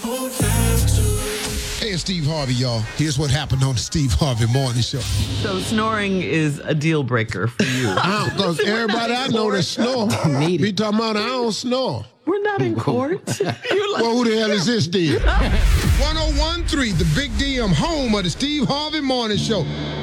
Hey, it's Steve Harvey, y'all. Here's what happened on the Steve Harvey Morning Show. So snoring is a deal breaker for you. Because everybody I know that snore be talking about I don't snore. We're not in court. You're like, Well, who the hell is this, Steve? 1013, the Big DM, home of the Steve Harvey Morning Show.